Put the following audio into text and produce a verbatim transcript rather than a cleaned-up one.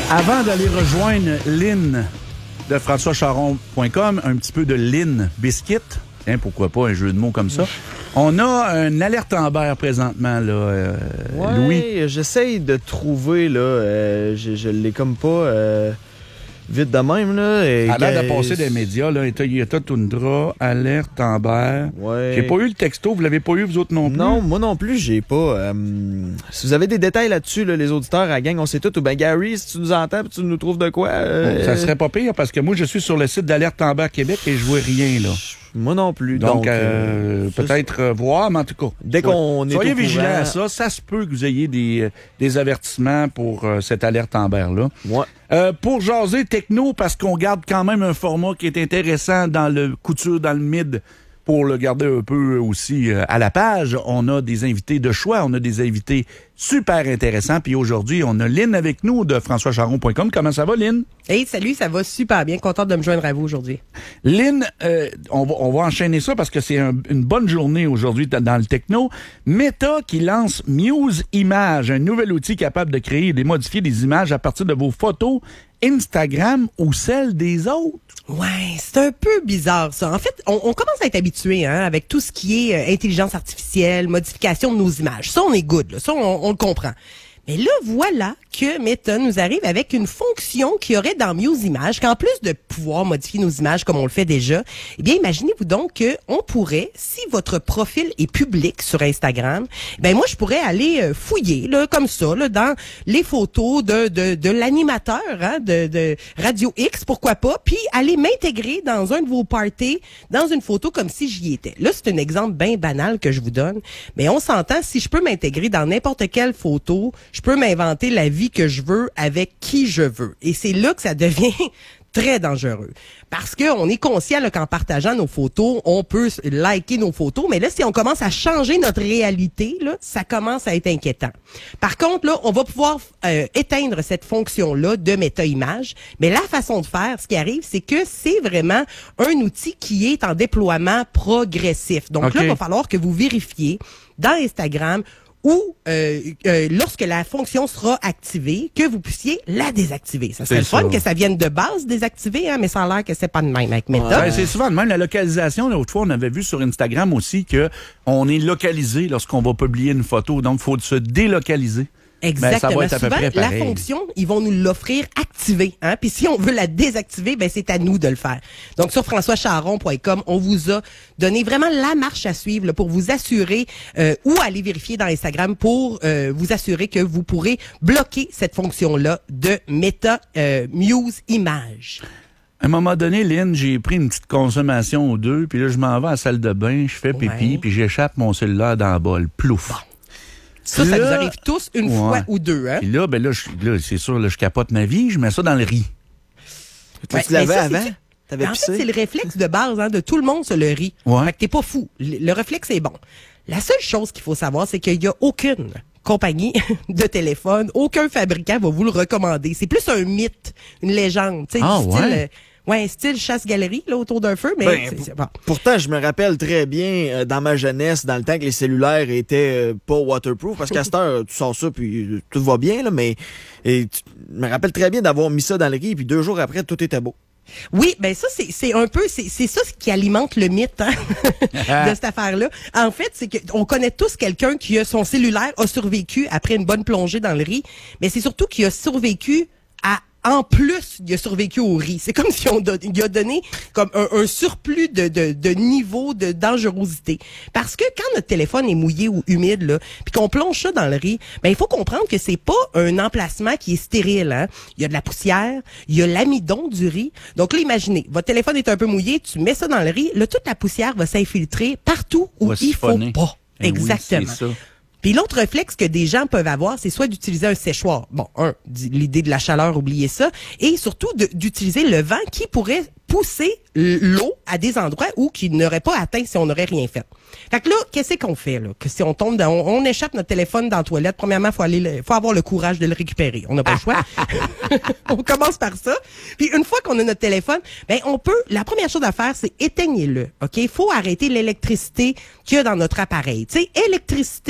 Avant d'aller rejoindre Lynn de François Charon point com, un petit peu de Lynn Biscuit, hein, pourquoi pas un jeu de mots comme ça. On a une alerte Amber présentement, là, euh, ouais, Louis. J'essaye de trouver, là, euh, je, je l'ai comme pas euh, vite de même, là. Et à l'air de passer des médias, là, Toyota Tundra, alerte Amber. Ouais. J'ai pas eu le texto, vous l'avez pas eu, vous autres non plus? Non, moi non plus, j'ai pas. Euh, si vous avez des détails là-dessus, là, les auditeurs à la gang, on sait tout. Ou ben Gary, si tu nous entends et tu nous trouves de quoi... Euh, ça serait pas pire, parce que moi, je suis sur le site d'Alerte Amber Québec et je vois rien, là. Moi non plus. Donc, donc euh, peut-être euh, voir, mais en tout cas. Dès qu'on est Soyez au vigilants courant, à ça. Ça se peut que vous ayez des, des avertissements pour euh, cette alerte Amber-là. Ouais. Euh, pour jaser techno, parce qu'on garde quand même un format qui est intéressant dans le couture, dans le mid, pour le garder un peu aussi euh, à la page, on a des invités de choix, on a des invités super intéressants. Puis aujourd'hui, on a Lynn avec nous de François Charon point com. Comment ça va, Lynn? Hey, salut, ça va super bien. Contente de me joindre à vous aujourd'hui. Lynn, euh, on, va, on va enchaîner ça parce que c'est un, une bonne journée aujourd'hui dans le techno. Meta qui lance Muse Images, un nouvel outil capable de créer et de modifier des images à partir de vos photos Instagram ou celles des autres. Ouais, c'est un peu bizarre ça. En fait, on, on commence à être habitué hein, avec tout ce qui est euh, intelligence artificielle, modification de nos images. Ça, on est good, là. Ça, on, on le comprend. Mais là, voilà que Meta nous arrive avec une fonction qu'il y aurait dans Muse Images, qu'en plus de pouvoir modifier nos images comme on le fait déjà, eh bien, imaginez-vous donc qu'on pourrait, si votre profil est public sur Instagram, ben moi, je pourrais aller fouiller, là, comme ça, là, dans les photos de, de, de l'animateur, hein, de, de Radio X, pourquoi pas, puis aller m'intégrer dans un de vos parties, dans une photo comme si j'y étais. Là, c'est un exemple bien banal que je vous donne, mais on s'entend, si je peux m'intégrer dans n'importe quelle photo, je peux m'inventer la vie que je veux avec qui je veux. Et c'est là que ça devient très dangereux. Parce que on est conscient là, qu'en partageant nos photos, on peut liker nos photos, mais là, si on commence à changer notre réalité, là, ça commence à être inquiétant. Par contre, là, on va pouvoir euh, éteindre cette fonction-là de méta-image, mais la façon de faire, ce qui arrive, c'est que c'est vraiment un outil qui est en déploiement progressif. Donc okay. là, il va falloir que vous vérifiez dans Instagram ou euh, euh, lorsque la fonction sera activée, que vous puissiez la désactiver. Ça serait le fun que ça vienne de base désactiver, hein, mais ça a l'air que c'est pas de même avec Meta. Ouais, c'est souvent de même. La localisation, l'autre fois, on avait vu sur Instagram aussi que on est localisé lorsqu'on va publier une photo. Donc, il faut se délocaliser. Exactement. Ben, ça va être à peu Souvent, près la pareil. fonction, ils vont nous l'offrir activée. Hein? Puis si on veut la désactiver, ben c'est à nous de le faire. Donc, sur François Charon point com, on vous a donné vraiment la marche à suivre là, pour vous assurer euh, ou aller vérifier dans Instagram pour euh, vous assurer que vous pourrez bloquer cette fonction-là de Meta euh, Muse Images. À un moment donné, Lynn, j'ai pris une petite consommation ou deux, puis là, je m'en vais à la salle de bain, je fais pipi, Ouais. puis j'échappe mon cellulaire dans le bol. Plouf! Bon. Ça, là, ça nous arrive tous une ouais. fois ou deux. Hein? Puis là, ben là, je, là c'est sûr, là, je capote ma vie, je mets ça dans le riz. Tu Ouais, te l'avais mais ça, avant? c'est- T'avais En pissé? fait, c'est le réflexe de base hein, de tout le monde se le rit. Ouais. Fait que t'es pas fou. Le, le réflexe est bon. La seule chose qu'il faut savoir, c'est qu'il y a aucune compagnie de téléphone, aucun fabricant va vous le recommander. C'est plus un mythe, une légende. Tu sais, Ah, du style, ouais? euh, ouais, style chasse-galerie là autour d'un feu, mais Ben, c'est- c'est bon. Pourtant, je me rappelle très bien, euh, dans ma jeunesse, dans le temps que les cellulaires étaient euh, pas waterproof, parce qu'à cette heure, tu sors ça, puis euh, tout va bien, là, mais et, tu, je me rappelle très bien d'avoir mis ça dans le riz, puis deux jours après, tout était beau. Oui, ben ça c'est c'est un peu c'est c'est ça qui alimente le mythe hein, de cette affaire-là. En fait, c'est que on connaît tous quelqu'un qui a son cellulaire a survécu après une bonne plongée dans le riz, mais c'est surtout qu'il a survécu à en plus, il a survécu au riz. C'est comme si on don- il a donné comme un, un surplus de, de, de niveau de dangerosité. Parce que quand notre téléphone est mouillé ou humide, là, puis qu'on plonge ça dans le riz, ben il faut comprendre que c'est pas un emplacement qui est stérile. Hein. Il y a de la poussière, il y a l'amidon du riz. Donc là, imaginez, votre téléphone est un peu mouillé, tu mets ça dans le riz, là, toute la poussière va s'infiltrer partout où Va il faut siphonner. pas. Eh oui, Exactement. c'est ça. Puis l'autre réflexe que des gens peuvent avoir, c'est soit d'utiliser un séchoir. Bon, un, d- l'idée de la chaleur, oubliez ça. Et surtout de- d'utiliser le vent qui pourrait pousser l'eau à des endroits où qu'il n'aurait pas atteint si on n'aurait rien fait. Fait que là, qu'est-ce qu'on fait là? Que si on tombe dans, on, on échappe notre téléphone dans la toilette, premièrement, faut aller, le- faut avoir le courage de le récupérer. On n'a pas le choix. On commence par ça. Puis une fois qu'on a notre téléphone, ben on peut. La première chose à faire, c'est éteignez-le. Ok, faut arrêter l'électricité qu'il y a dans notre appareil. Tu sais, électricité.